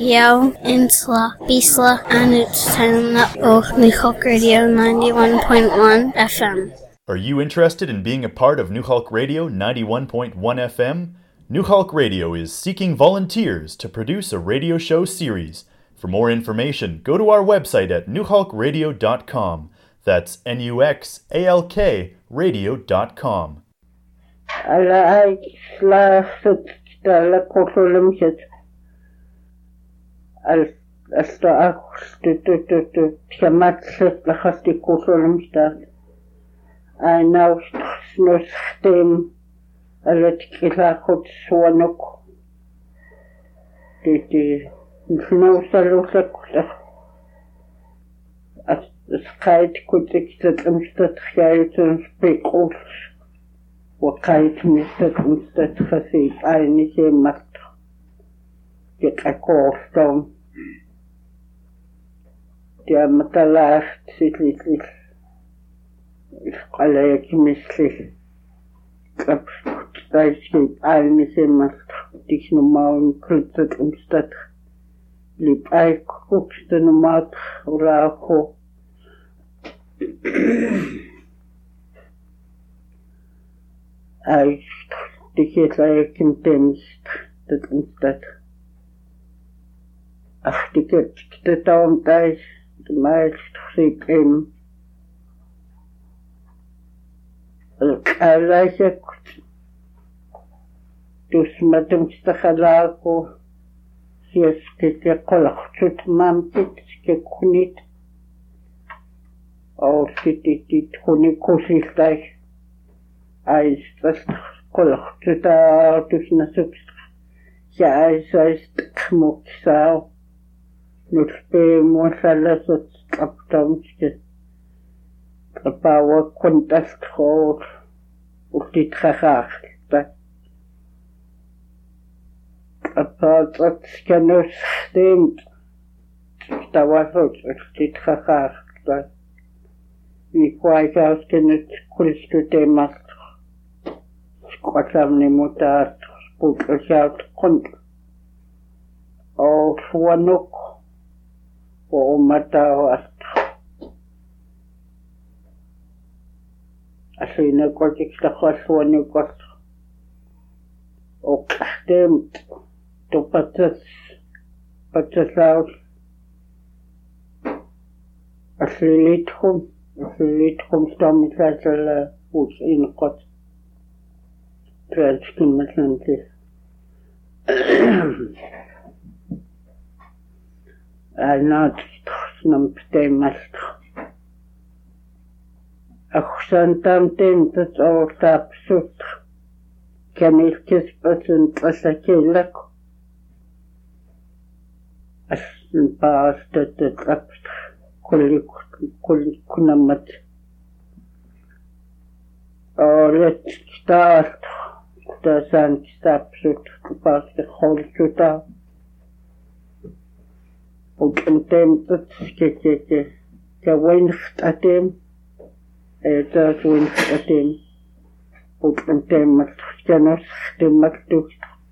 Yeo, Insla, Bisla, and it's time of New Hulk Radio 91.1 FM. Are you interested in being a part of New Hulk Radio 91.1 FM? New Hulk Radio is seeking volunteers to produce a radio show series. For more information, go to our website at newhulkradio.com. That's NUXALK radio.com. I now no stem a little hot swanok. The no saluta as the sky could exist instead of speak off. What kind of instead of say, I need a must get a call down. The Matala city. عليك مثلي كبستايشي عالمي مست ديش نماون كلتت امستت لبايك كوكست نمات وراخو ايش ديكيت لايك انتمست تت امستت اخ ديكيت كتتاوم تايش دمايش تخسيك ام الكالايك تسمتم استخلاكو سيسكتي قلق تتمامتك سككونيت أو سكتي تكوني كوسيستاي عايز قلق تتا تسنسك عايز تكموك ساو نسبي موسالة تتقبتمسك Pawa kontast hoor of dit gegaagd. Dat scanners stemt. Dat was ook dit gegaagd. Ik kwijt als in het Christus thema. Squatam niet moet daar spookers uit kont. Of wanneer ook mata was. Asina kortik stakaswani kost. Ook stemt to patas out. Aslilithum stammisajala us in kot. Transkinmatlantis. Not snum stemast. Axantam tentat or tapsut. Can it kiss person pasakilak? As in past that the traps kunamat. Or let's start the sun tapsut to pass the whole tuta. Ook een tentat skekeke. Ja winst atem. Dat winst atem. Ook een temat scanners temat toe.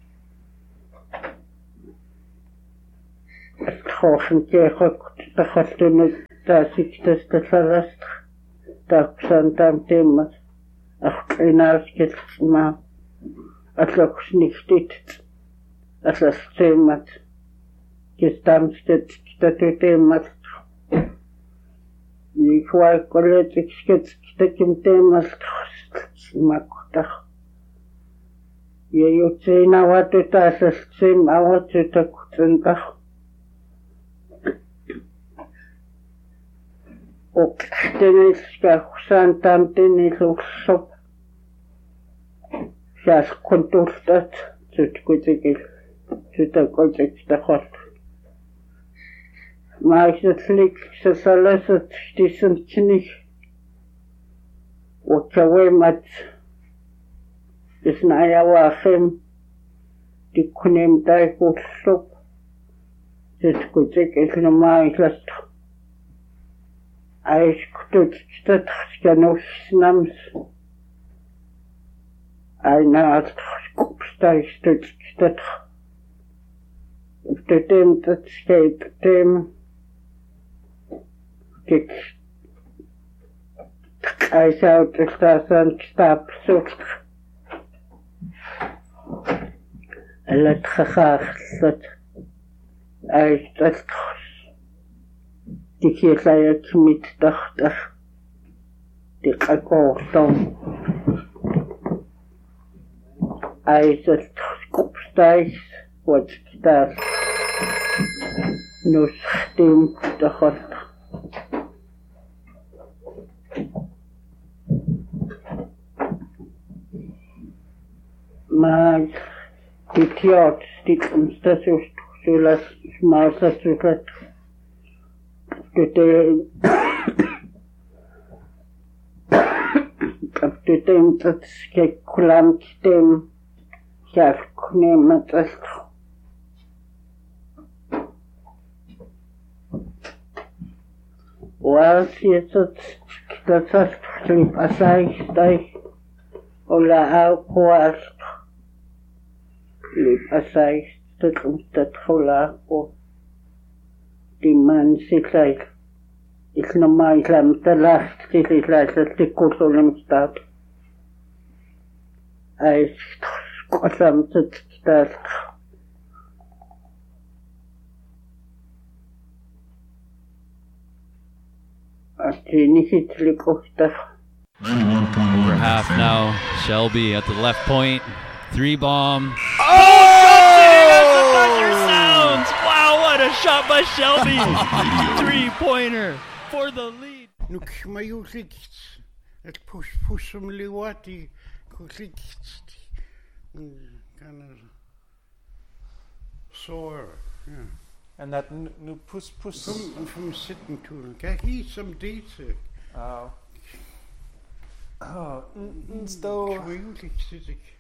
Het gewoon tegen de gasten dat ik de verrast. Dat zijn dan temat. Ach, inaarskets maar. Als ook niet dit. Als het temat. Gestamstet dat temat. Ik wou collet ik skets dat temat. Makdag. Je zei nou wat het is sim awat het kutendag. Ook tenis gaan dan tenis ook sop. Ja, komt dat het goed is. Het goed is de god. Maar ik het lik ze zal het tussen niet. Wat je met is na ja wachim die kunem daar goed sop. Het goed is normaal last. Hij doet dat genoeg nams. Hij na het kopstijst doet dat. dem dat skate dem kik I zou de staan stap zoek het gegaagd dat uit dat die keer zei het met dacht die akkoordom uit het kopstijs wordt daar nu stem de god maar dit jaar stiet ons dat zo las maar dat zo dat op de tem dat ik klant tem ja neem het was jetzt das hast du asai ola au koast lip asai dat hola o die man zit ik normaal islam de last is dat de kosolem staat hij kosam het staat Over half now. Shelby at the left point. 3-bomb. Sounds! Wow, what a shot by Shelby! 3-pointer for the lead. Nuk majulik het pusum liwati kulik kind of sore. Yeah. And that new puss. From sitting to kijk hier some dates. Sto. Majulik zit ik.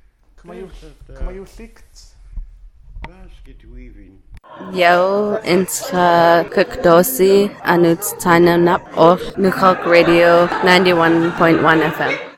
Majulikt. Basket weaving. Yo, intra kukdosi anuts tainanap of New York Radio 91.1 FM.